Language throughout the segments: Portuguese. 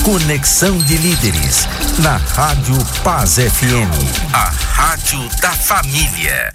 Conexão de Líderes, na Rádio Paz FM, a rádio da família.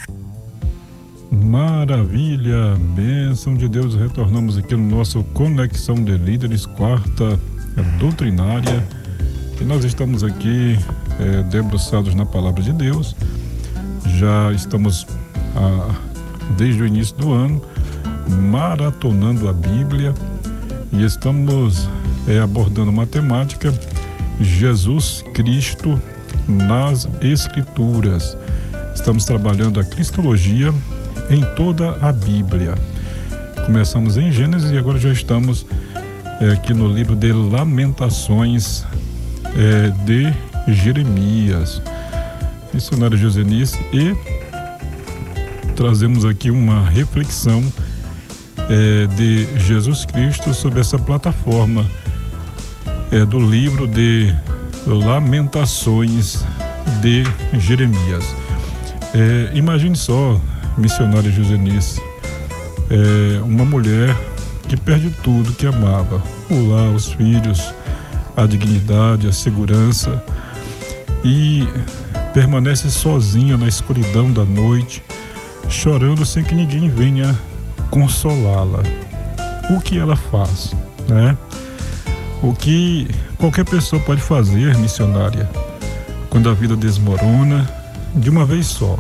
Maravilha, bênção de Deus. Retornamos aqui no nosso Conexão de Líderes, quarta doutrinária. E nós estamos aqui debruçados na palavra de Deus. Já estamos desde o início do ano maratonando a Bíblia e estamos abordando uma temática: Jesus Cristo nas Escrituras. Estamos trabalhando a cristologia em toda a Bíblia. Começamos em Gênesis e agora já estamos aqui no livro de Lamentações de Jeremias. Missionário Josenice, e trazemos aqui uma reflexão de Jesus Cristo sobre essa plataforma do livro de Lamentações de Jeremias. Imagine só, missionária Josenice, uma mulher que perde tudo que amava, o lar, os filhos, a dignidade, a segurança, e permanece sozinha na escuridão da noite, chorando sem que ninguém venha consolá-la. O que ela faz, né? O que qualquer pessoa pode fazer, missionária, quando a vida desmorona de uma vez só.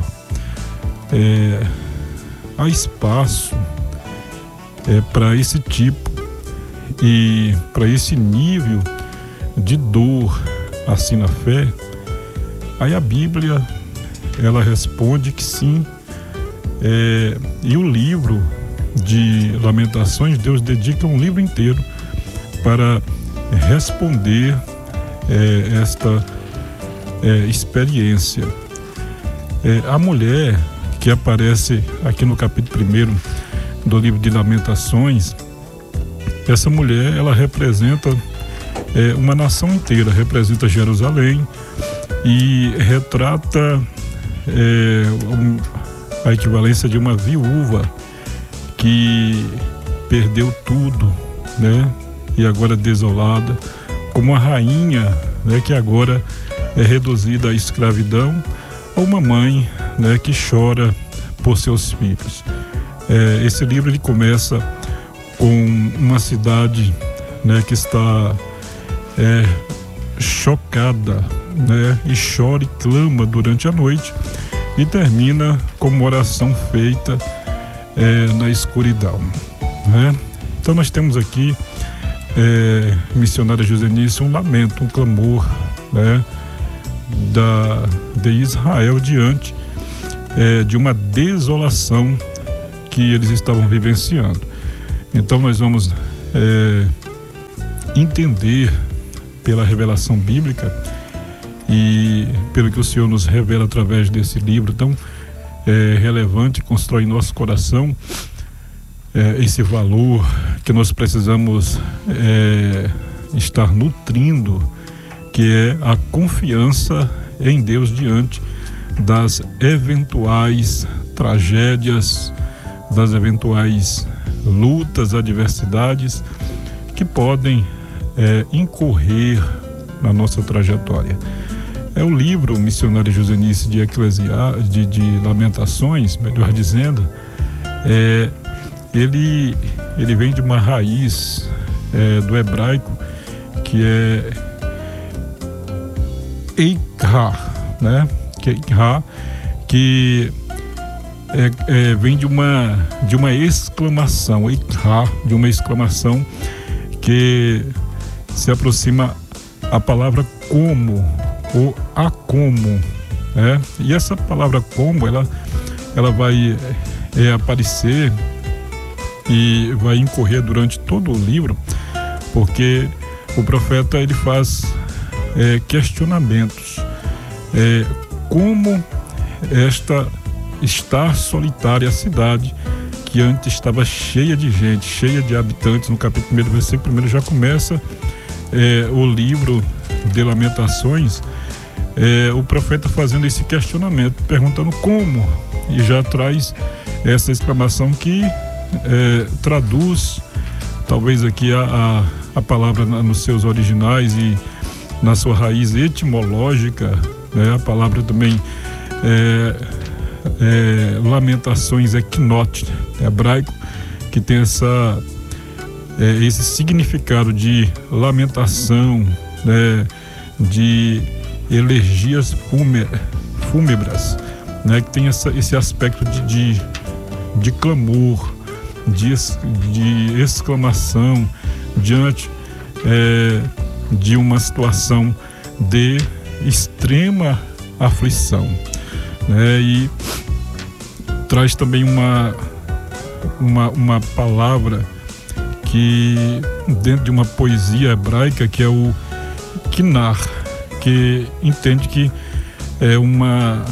Há espaço para esse tipo e para esse nível de dor assim na fé. Aí a Bíblia, ela responde que sim, e o livro de Lamentações, Deus dedica um livro inteiro para responder esta experiência. A mulher que aparece aqui no capítulo 1 do livro de Lamentações, essa mulher, ela representa uma nação inteira, representa Jerusalém e retrata a equivalência de uma viúva que perdeu tudo, né? E agora desolada, como uma rainha, né, que agora é reduzida à escravidão, ou uma mãe, né, que chora por seus filhos. Esse livro ele começa com uma cidade, né, que está chocada, né, e chora e clama durante a noite, e termina com uma oração feita na escuridão, né? Então nós temos aqui, missionária Josenice, um lamento, um clamor, né, de Israel diante de uma desolação que eles estavam vivenciando. Então nós vamos entender pela revelação bíblica e pelo que o Senhor nos revela através desse livro tão relevante, constrói em nosso coração esse valor que nós precisamos estar nutrindo, que é a confiança em Deus diante das eventuais tragédias, das eventuais lutas, adversidades que podem incorrer na nossa trajetória. O livro Missionário Josenice de Lamentações, melhor dizendo, ele vem de uma raiz do hebraico que é Eikha, né? Que vem de uma exclamação, Eikha, de uma exclamação que se aproxima a palavra como ou a como, né? E essa palavra como, ela vai aparecer e vai incorrer durante todo o livro, porque o profeta ele faz questionamentos. Como está solitária a cidade que antes estava cheia de gente, cheia de habitantes. No capítulo 1, versículo 1, já começa o livro de Lamentações, o profeta fazendo esse questionamento, perguntando como, e já traz essa exclamação que traduz talvez aqui a palavra nos seus originais e na sua raiz etimológica, né? A palavra também Lamentações é knot, hebraico, que tem esse significado de lamentação, né? De elegias fúnebres, né? Que tem esse aspecto de clamor, de exclamação diante de uma situação de extrema aflição, né? E traz também uma palavra que dentro de uma poesia hebraica, que é o quinar, que entende que é uma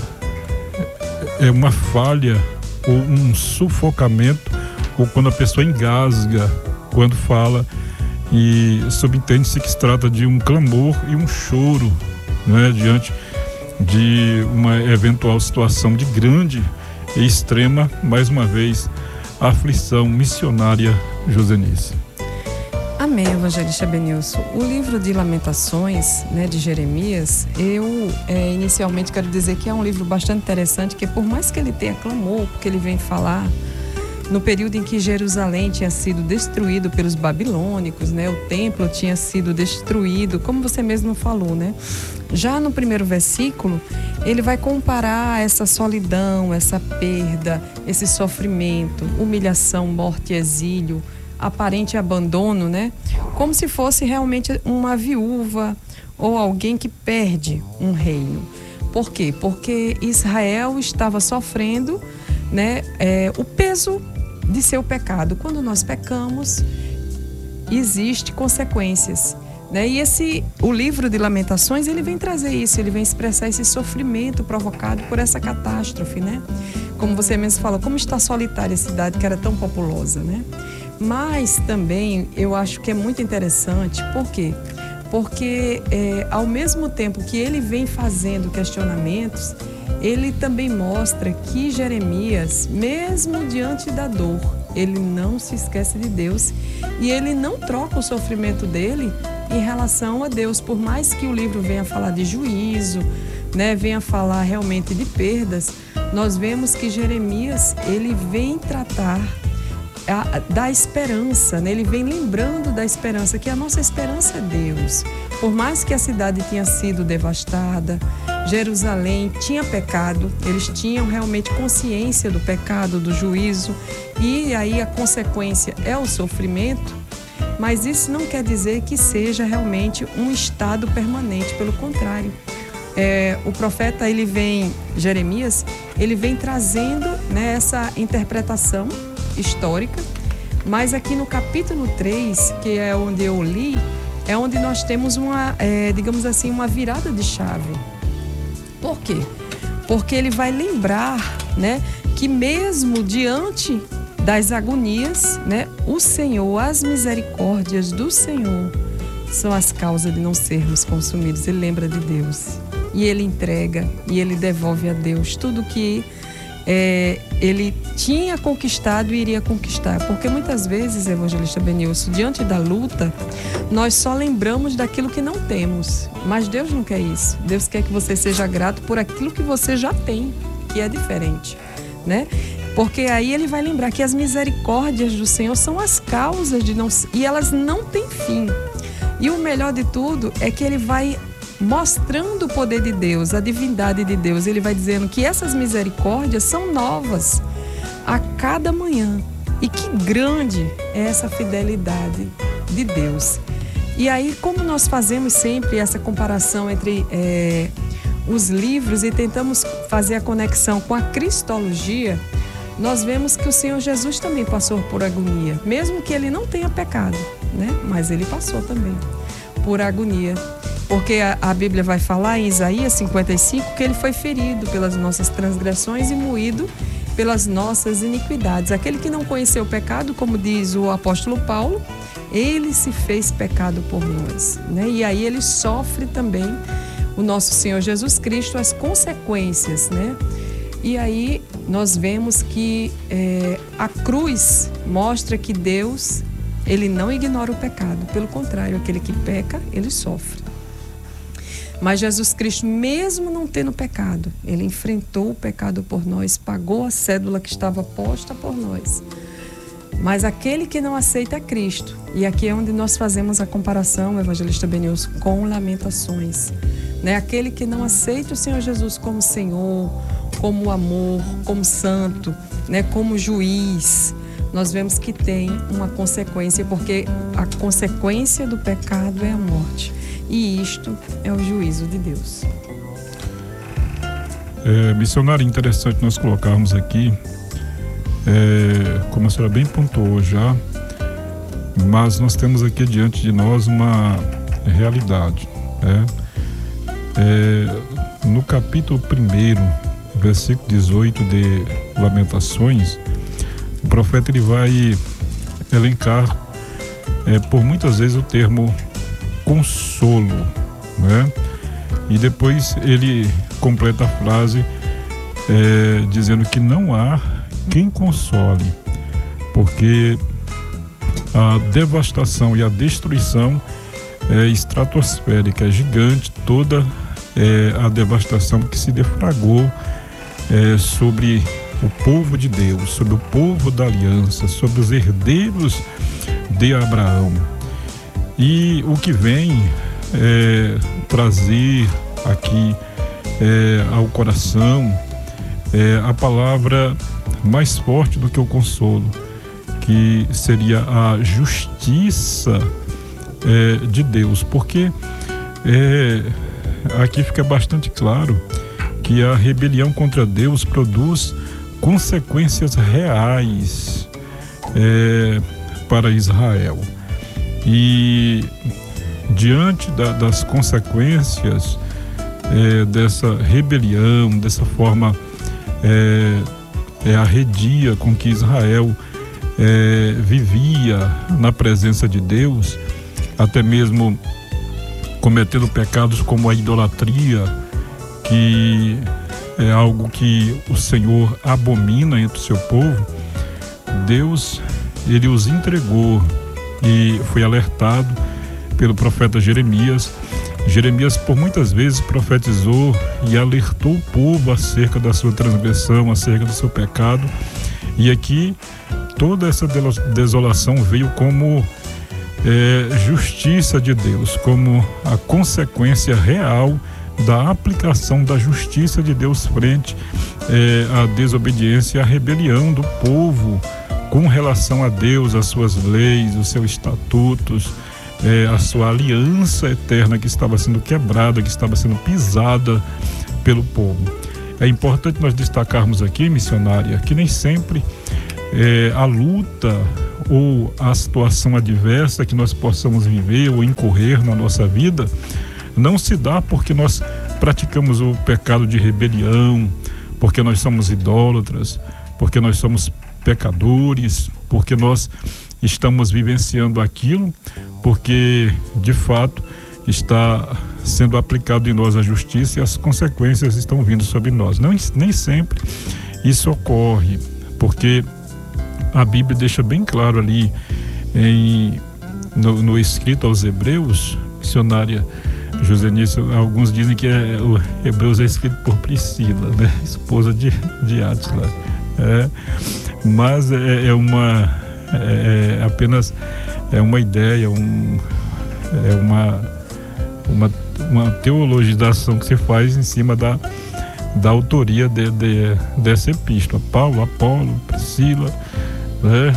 falha ou um sufocamento, ou quando a pessoa engasga quando fala, e subentende-se que se trata de um clamor e um choro, né, diante de uma eventual situação de grande e extrema, mais uma vez, aflição missionária Josenice. Amém, evangelista Benilson. O livro de Lamentações, né, de Jeremias, eu inicialmente quero dizer que é um livro bastante interessante, que por mais que ele tenha clamor, porque ele vem falar no período em que Jerusalém tinha sido destruído pelos babilônicos, né, o templo tinha sido destruído, como você mesmo falou, né? Já no primeiro versículo, ele vai comparar essa solidão, essa perda, esse sofrimento, humilhação, morte, exílio, aparente abandono, né? Como se fosse realmente uma viúva ou alguém que perde um reino. Por quê? Porque Israel estava sofrendo, né, o peso de seu pecado. Quando nós pecamos, existem consequências, né? E o livro de Lamentações, ele vem trazer isso, ele vem expressar esse sofrimento provocado por essa catástrofe, né? Como você mesmo falou, como está solitária a cidade que era tão populosa, né? Mas também eu acho que é muito interessante, por quê? Porque ao mesmo tempo que ele vem fazendo questionamentos, ele também mostra que Jeremias, mesmo diante da dor, ele não se esquece de Deus e ele não troca o sofrimento dele em relação a Deus. Por mais que o livro venha falar de juízo, né, venha falar realmente de perdas, nós vemos que Jeremias, ele vem tratar da esperança, né? Ele vem lembrando da esperança, que a nossa esperança é Deus. Por mais que a cidade tenha sido devastada, Jerusalém tinha pecado, eles tinham realmente consciência do pecado, do juízo, e aí a consequência é o sofrimento, mas isso não quer dizer que seja realmente um estado permanente, pelo contrário. O profeta, Jeremias, ele vem trazendo, né, essa interpretação histórica, mas aqui no capítulo 3, que é onde eu li, é onde nós temos digamos assim, uma virada de chave. Por quê? Porque ele vai lembrar, né, que mesmo diante das agonias, né, o Senhor, as misericórdias do Senhor são as causas de não sermos consumidos. Ele lembra de Deus e ele entrega e ele devolve a Deus tudo que ele tinha conquistado e iria conquistar. Porque muitas vezes, evangelista Benilson, diante da luta, nós só lembramos daquilo que não temos. Mas Deus não quer isso. Deus quer que você seja grato por aquilo que você já tem, que é diferente, né? Porque aí ele vai lembrar que as misericórdias do Senhor são as causas e elas não têm fim. E o melhor de tudo é que ele vai mostrando o poder de Deus, a divindade de Deus. Ele vai dizendo que essas misericórdias são novas a cada manhã. E que grande é essa fidelidade de Deus. E aí, como nós fazemos sempre essa comparação entre os livros e tentamos fazer a conexão com a cristologia, nós vemos que o Senhor Jesus também passou por agonia, mesmo que ele não tenha pecado, né? Mas ele passou também por agonia. Porque a Bíblia vai falar em Isaías 55 que ele foi ferido pelas nossas transgressões e moído pelas nossas iniquidades. Aquele que não conheceu o pecado, como diz o apóstolo Paulo, ele se fez pecado por nós, né? E aí ele sofre também, o nosso Senhor Jesus Cristo, as consequências, né? E aí nós vemos que a cruz mostra que Deus Ele não ignora o pecado, pelo contrário, aquele que peca, ele sofre. Mas Jesus Cristo, mesmo não tendo pecado, ele enfrentou o pecado por nós, pagou a cédula que estava posta por nós. Mas aquele que não aceita Cristo, e aqui é onde nós fazemos a comparação, evangelista Benilson, com Lamentações, né? Aquele que não aceita o Senhor Jesus como Senhor, como amor, como santo, né? Como juiz, nós vemos que tem uma consequência, porque a consequência do pecado é a morte. E isto é o juízo de Deus. Missionário, interessante nós colocarmos aqui, como a senhora bem pontuou já, mas nós temos aqui diante de nós uma realidade. No capítulo 1, versículo 18 de Lamentações, o profeta ele vai elencar por muitas vezes o termo consolo, né? E depois ele completa a frase dizendo que não há quem console, porque a devastação e a destruição é estratosférica, é gigante, toda a devastação que se deflagrou sobre o povo de Deus, sobre o povo da aliança, sobre os herdeiros de Abraão. E o que vem trazer aqui ao coração a palavra mais forte do que o consolo, que seria a justiça de Deus, porque aqui fica bastante claro que a rebelião contra Deus produz consequências reais para Israel. E diante das consequências dessa rebelião, dessa forma arredia com que Israel vivia na presença de Deus, até mesmo cometendo pecados como a idolatria, que é algo que o Senhor abomina entre o seu povo, Deus, ele os entregou. E foi alertado pelo profeta Jeremias. Jeremias por muitas vezes profetizou e alertou o povo acerca da sua transgressão, acerca do seu pecado. E aqui toda essa desolação veio como justiça de Deus, como a consequência real da aplicação da justiça de Deus frente à desobediência e à rebelião do povo com relação a Deus, as suas leis, os seus estatutos, a sua aliança eterna que estava sendo quebrada, que estava sendo pisada pelo povo. É importante nós destacarmos aqui, missionária, que nem sempre a luta ou a situação adversa que nós possamos viver ou incorrer na nossa vida não se dá porque nós praticamos o pecado de rebelião, porque nós somos idólatras, porque nós somos pecadores, porque nós estamos vivenciando aquilo, porque de fato está sendo aplicado em nós a justiça e as consequências estão vindo sobre nós. Nem sempre isso ocorre, porque a Bíblia deixa bem claro ali no escrito aos Hebreus, missionária Josenice, alguns dizem que o Hebreus é escrito por Priscila, né? Esposa de Átila. Mas apenas uma ideia, uma teologização que se faz em cima da autoria dessa epístola. Paulo, Apolo, Priscila, né?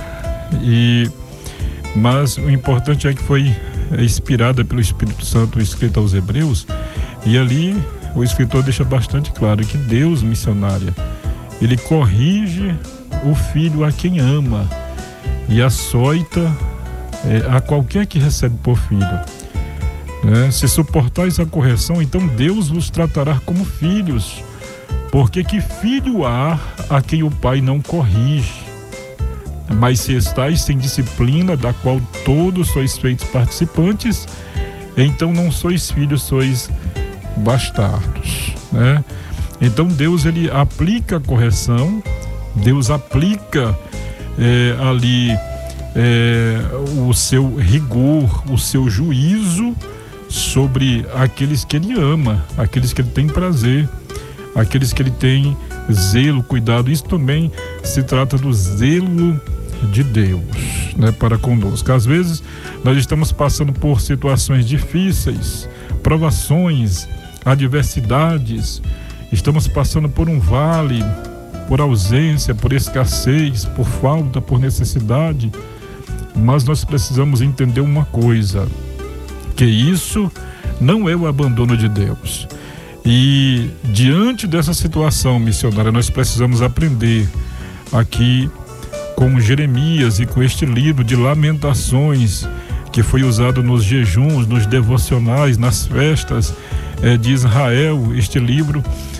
Mas o importante é que foi inspirada pelo Espírito Santo, escrita aos Hebreus, e ali o escritor deixa bastante claro que Deus, missionária, ele corrige o filho a quem ama e açoita a qualquer que recebe por filho. Se suportais a correção, então Deus vos tratará como filhos, porque que filho há a quem o pai não corrige? Mas se estáis sem disciplina, da qual todos sois feitos participantes, então não sois filhos, sois bastardos, né? Então Deus, ele aplica a correção, Deus aplica ali o seu rigor, o seu juízo sobre aqueles que ele ama, aqueles que ele tem prazer, aqueles que ele tem zelo, cuidado. Isso também se trata do zelo de Deus, né, para conosco. Às vezes nós estamos passando por situações difíceis, provações, adversidades, estamos passando por um vale, por ausência, por escassez, por falta, por necessidade, mas nós precisamos entender uma coisa, que isso não é o abandono de Deus. E diante dessa situação missionária, nós precisamos aprender aqui com Jeremias e com este livro de Lamentações, que foi usado nos jejuns, nos devocionais, nas festas de Israel. Este livro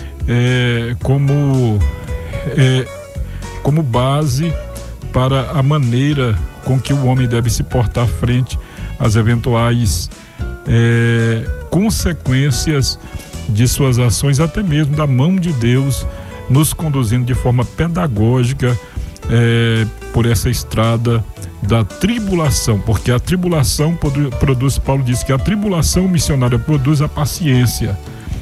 como base para a maneira com que o homem deve se portar frente às eventuais consequências de suas ações, até mesmo da mão de Deus, nos conduzindo de forma pedagógica por essa estrada da tribulação, porque a tribulação produz, Paulo diz que a tribulação missionária produz a paciência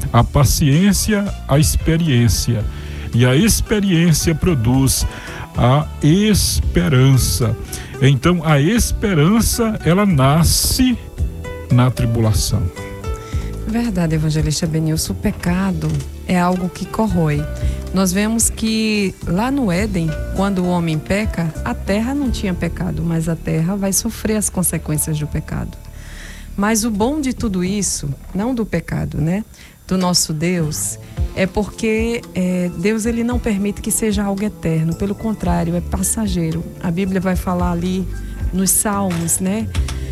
a experiência, e a experiência produz a esperança. Então a esperança, ela nasce na tribulação. Verdade, evangelista Benilson, o pecado é algo que corrói. Nós vemos que lá no Éden, quando o homem peca, a terra não tinha pecado, mas a terra vai sofrer as consequências do pecado. Mas o bom de tudo isso, não do pecado, né, do nosso Deus, é porque Deus, ele não permite que seja algo eterno, pelo contrário, é passageiro. A Bíblia vai falar ali nos Salmos, né,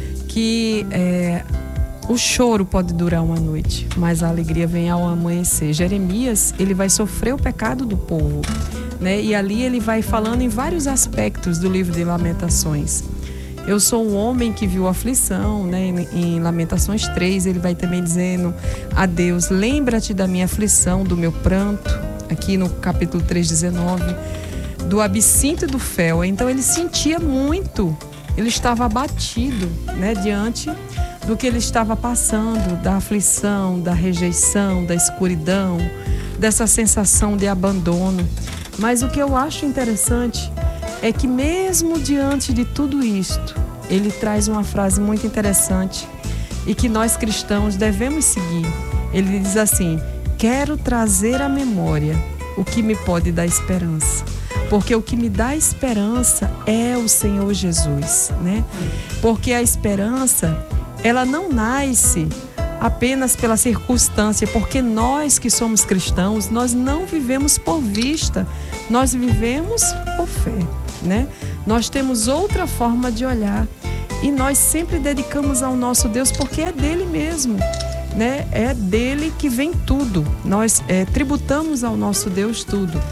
que o choro pode durar uma noite, mas a alegria vem ao amanhecer. Jeremias, ele vai sofrer o pecado do povo, né? E ali ele vai falando em vários aspectos do livro de Lamentações. Eu sou um homem que viu aflição, né? Em Lamentações 3, ele vai também dizendo a Deus: lembra-te da minha aflição, do meu pranto, aqui no capítulo 3:19, do absinto e do fel. Então ele sentia muito, ele estava abatido, né? Diante do que ele estava passando, da aflição, da rejeição, da escuridão, dessa sensação de abandono. Mas o que eu acho interessante é que mesmo diante de tudo isto, ele traz uma frase muito interessante e que nós cristãos devemos seguir. Ele diz assim: quero trazer à memória o que me pode dar esperança, porque o que me dá esperança é o Senhor Jesus, né? Porque a esperança, ela não nasce apenas pela circunstância, porque nós que somos cristãos, nós não vivemos por vista, nós vivemos por fé, né? Nós temos outra forma de olhar e nós sempre dedicamos ao nosso Deus, porque é dele mesmo, né? É dele que vem tudo. Nós tributamos ao nosso Deus tudo.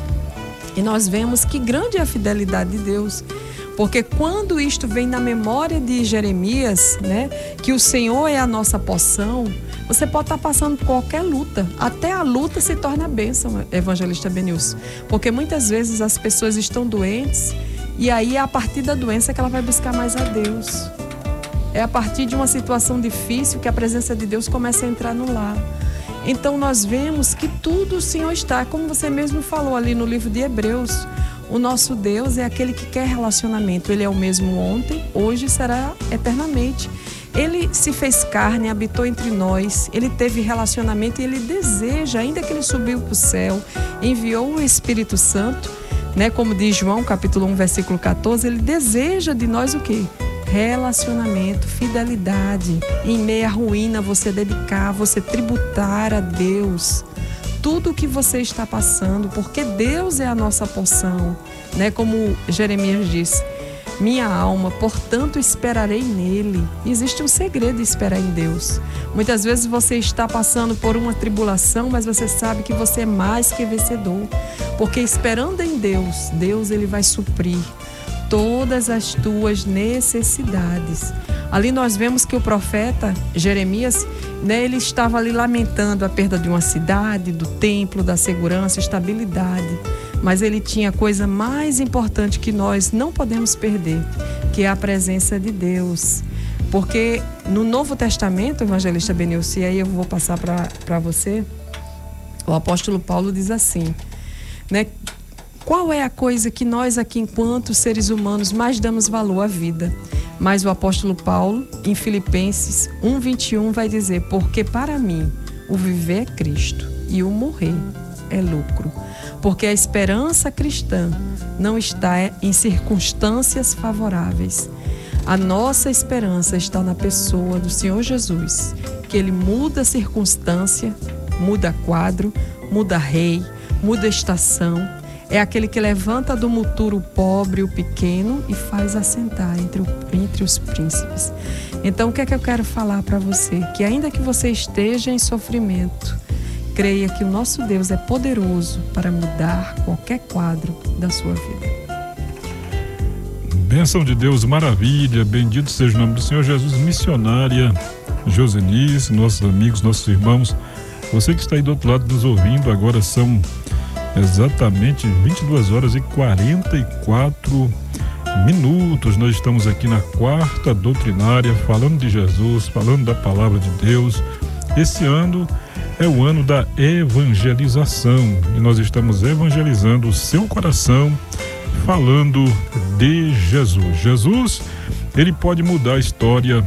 E nós vemos que grande é a fidelidade de Deus. Porque quando isto vem na memória de Jeremias, né, que o Senhor é a nossa porção, você pode estar passando por qualquer luta. Até a luta se torna bênção, evangelista Benilson. Porque muitas vezes as pessoas estão doentes e aí é a partir da doença que ela vai buscar mais a Deus. É a partir de uma situação difícil que a presença de Deus começa a entrar no lar. Então nós vemos que tudo o Senhor está, como você mesmo falou ali no livro de Hebreus. O nosso Deus é aquele que quer relacionamento. Ele é o mesmo ontem, hoje e será eternamente. Ele se fez carne, habitou entre nós, ele teve relacionamento e ele deseja, ainda que ele subiu para o céu, enviou o Espírito Santo, né? Como diz João, capítulo 1, versículo 14, ele deseja de nós o quê? Relacionamento, fidelidade. Em meio à ruína, você dedicar, você tributar a Deus tudo o que você está passando, porque Deus é a nossa porção, né? Como Jeremias diz: minha alma, portanto esperarei nele. Existe um segredo de esperar em Deus. Muitas vezes você está passando por uma tribulação, mas você sabe que você é mais que vencedor, porque esperando em Deus, Deus, ele vai suprir todas as tuas necessidades. Ali nós vemos que o profeta Jeremias, né, ele estava ali lamentando a perda de uma cidade, do templo, da segurança, estabilidade. mas ele tinha a coisa mais importante que nós não podemos perder, que é a presença de Deus. Porque no Novo Testamento, evangelista Benilson, e aí eu vou passar para você, o apóstolo Paulo diz assim, né? Qual é a coisa que nós aqui, enquanto seres humanos, mais damos valor à vida? Mas o apóstolo Paulo, em Filipenses 1:21, vai dizer: porque para mim o viver é Cristo e o morrer é lucro. Porque a esperança cristã não está em circunstâncias favoráveis. A nossa esperança está na pessoa do Senhor Jesus, que Ele muda a circunstância, muda quadro, muda rei, muda estação. É aquele que levanta do monturo o pobre, o pequeno, e faz assentar entre os príncipes. Então, o que é que eu quero falar para você? Que ainda que você esteja em sofrimento, creia que o nosso Deus é poderoso para mudar qualquer quadro da sua vida. Bênção de Deus, maravilha, bendito seja o nome do Senhor Jesus. Missionária Josenice, nossos amigos, nossos irmãos, você que está aí do outro lado nos ouvindo, agora são exatamente 22 horas e 44 minutos. Nós estamos aqui na quarta doutrinária, falando de Jesus, falando da palavra de Deus. Esse ano é o ano da evangelização e nós estamos evangelizando o seu coração, falando de Jesus. Jesus, ele pode mudar a história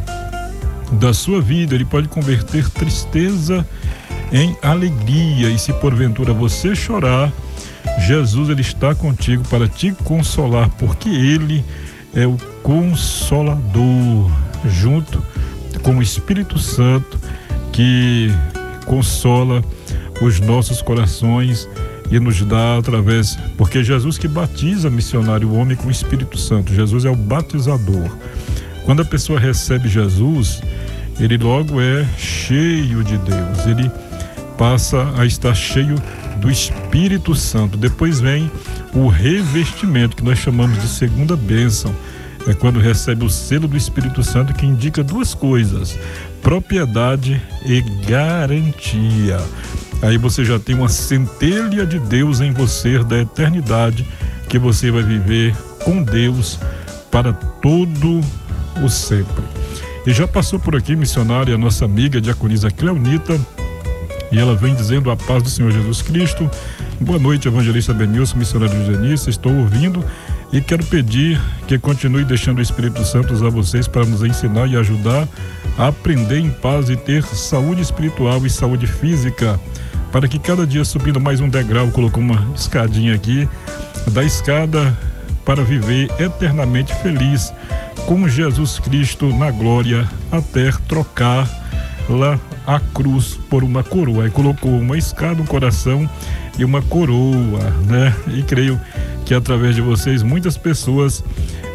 da sua vida, ele pode converter tristeza em alegria, e se porventura você chorar, Jesus, ele está contigo para te consolar, porque ele é o Consolador, junto com o Espírito Santo, que consola os nossos corações e nos dá através, porque Jesus que batiza, missionário, o homem com o Espírito Santo. Jesus é o batizador. Quando a pessoa recebe Jesus, ele logo é cheio de Deus, ele passa a estar cheio do Espírito Santo. Depois vem o revestimento, que nós chamamos de segunda bênção. É quando recebe o selo do Espírito Santo, que indica duas coisas: propriedade e garantia. Aí você já tem uma centelha de Deus em você, da eternidade, que você vai viver com Deus para todo o sempre. E já passou por aqui, missionária, a nossa amiga diaconisa Cleonita, e ela vem dizendo: a paz do Senhor Jesus Cristo. Boa noite, evangelista Benilson, missionário de Josenice, estou ouvindo e quero pedir que continue deixando o Espírito Santo usar vocês para nos ensinar e ajudar a aprender em paz e ter saúde espiritual e saúde física, para que cada dia, subindo mais um degrau, colocou uma escadinha aqui, da escada para viver eternamente feliz com Jesus Cristo na glória, até trocar lá a cruz por uma coroa. Aí colocou uma escada, um coração e uma coroa, né? E creio que através de vocês muitas pessoas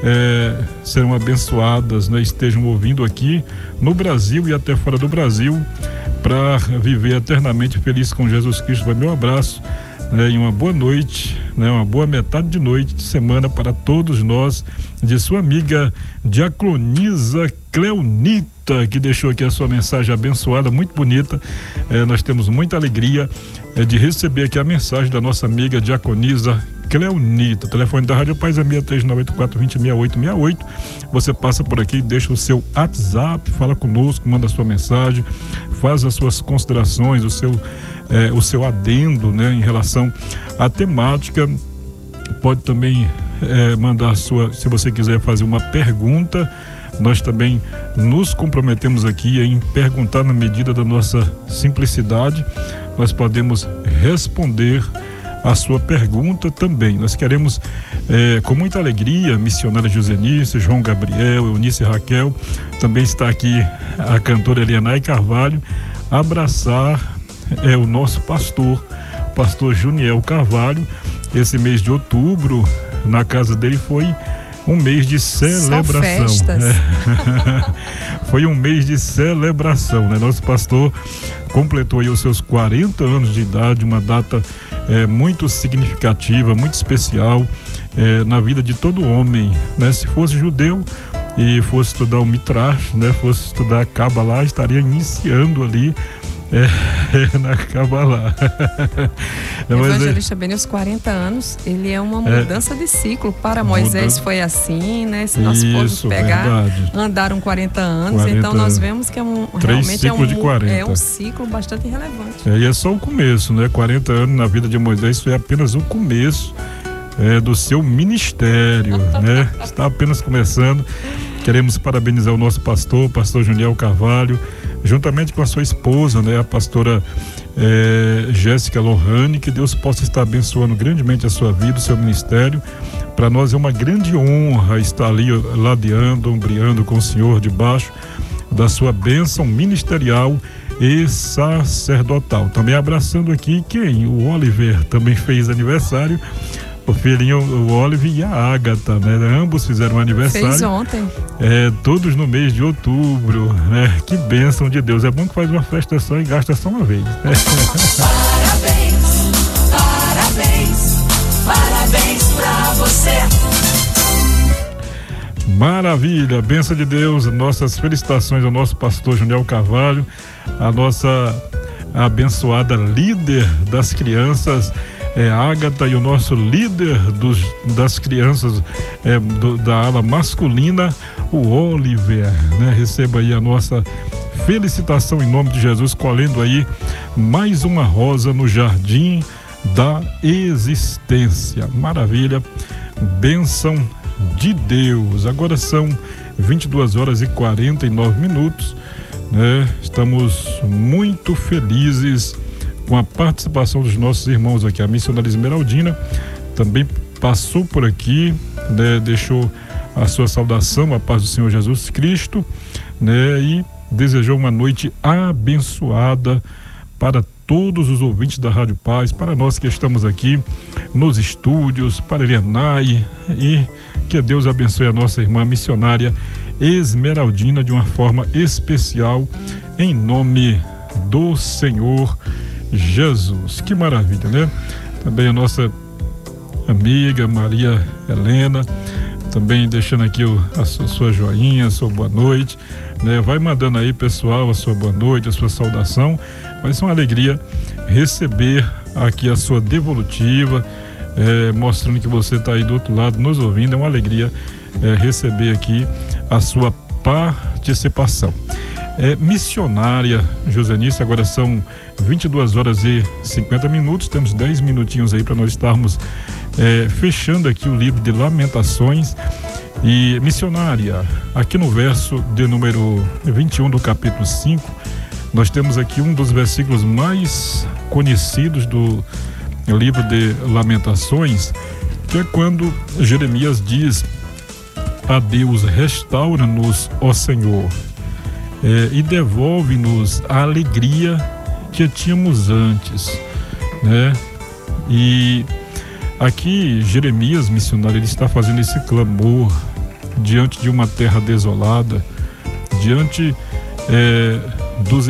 serão abençoadas, né? Estejam ouvindo aqui no Brasil e até fora do Brasil, para viver eternamente feliz com Jesus Cristo. Vai meu abraço, né? E uma boa noite, né? Uma boa metade de noite de semana para todos nós, de sua amiga diaconisa Cleonita, que deixou aqui a sua mensagem abençoada, muito bonita. Nós temos muita alegria de receber aqui a mensagem da nossa amiga diaconisa Cleonita. O telefone da Rádio Paz é 63984206868. Você passa por aqui, deixa o seu WhatsApp, fala conosco, manda a sua mensagem, faz as suas considerações, o seu adendo, né, em relação à temática. Pode também mandar se você quiser fazer uma pergunta. Nós também nos comprometemos aqui em perguntar na medida da nossa simplicidade. Nós podemos responder a sua pergunta também. Nós queremos, com muita alegria, missionária Josenice, João Gabriel, Eunice Raquel, também está aqui a cantora Elianai Carvalho, abraçar o nosso pastor Juniel Carvalho. Esse mês de outubro, na casa dele, foi um mês de celebração. Só festas. Foi um mês de celebração, né? Nosso pastor completou aí os seus 40 anos de idade, uma data muito significativa, muito especial na vida de todo homem, né? Se fosse judeu e fosse estudar o Midrash, né? Fosse estudar a Kabbalah, estaria iniciando ali Não acaba lá. Evangelista Benio, os 40 anos, ele é uma mudança de ciclo. Para Moisés foi assim, né? Se nós formos pegar, verdade. Andaram 40 anos, então nós vemos que realmente é um ciclo bastante relevante. E é só o começo, né? 40 anos na vida de Moisés foi apenas o começo do seu ministério, né? Está apenas começando. Queremos parabenizar o nosso pastor Juniel Carvalho, juntamente com a sua esposa, né, a pastora Jéssica Lohane, que Deus possa estar abençoando grandemente a sua vida, o seu ministério. Para nós é uma grande honra estar ali ladeando, ombreando com o Senhor debaixo da sua bênção ministerial e sacerdotal. Também abraçando aqui o Oliver também fez aniversário. O filhinho, o Oliver e a Ágata, né? Ambos fizeram aniversário. Fez ontem. Todos no mês de outubro, né? Que bênção de Deus. É bom que faz uma festa só e gasta só uma vez, né? Parabéns, parabéns, parabéns pra você. Maravilha, bênção de Deus. Nossas felicitações ao nosso pastor Juniel Carvalho, a nossa abençoada líder das crianças, Ágata, e o nosso líder das crianças da ala masculina, o Oliver, né? Receba aí a nossa felicitação em nome de Jesus, colhendo aí mais uma rosa no jardim da existência. Maravilha, bênção de Deus. Agora são 22h49, né? Estamos muito felizes com a participação dos nossos irmãos aqui. A missionária Esmeraldina também passou por aqui, né? Deixou a sua saudação, a paz do Senhor Jesus Cristo, né? E desejou uma noite abençoada para todos os ouvintes da Rádio Paz, para nós que estamos aqui nos estúdios, para Elianai, e que Deus abençoe a nossa irmã missionária Esmeraldina de uma forma especial, em nome do Senhor Jesus. Que maravilha, né? Também a nossa amiga Maria Helena, também deixando aqui a sua joinha, a sua boa noite, né? Vai mandando aí, pessoal, a sua boa noite, a sua saudação. Vai ser uma alegria receber aqui a sua devolutiva, mostrando que você está aí do outro lado nos ouvindo. É uma alegria receber aqui a sua participação. Missionária Josenice, agora são 22h50, temos 10 minutinhos aí para nós estarmos fechando aqui o livro de Lamentações. E missionária, aqui no verso de número 21 do capítulo 5, nós temos aqui um dos versículos mais conhecidos do livro de Lamentações, que é quando Jeremias diz a Deus: restaura-nos, ó Senhor, e devolve-nos a alegria que tínhamos antes, né? E aqui Jeremias, missionário, ele está fazendo esse clamor diante de uma terra desolada, diante dos